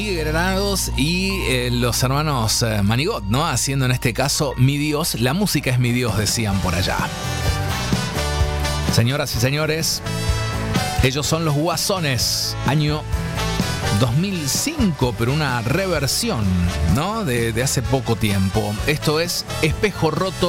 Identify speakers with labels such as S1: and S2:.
S1: Granados y los hermanos Manigot, ¿no? Haciendo en este caso Mi Dios, la música es mi Dios, decían por allá. Señoras y señores, ellos son los Guasones, año 2005, pero una reversión, ¿no? De hace poco tiempo. Esto es Espejo Roto.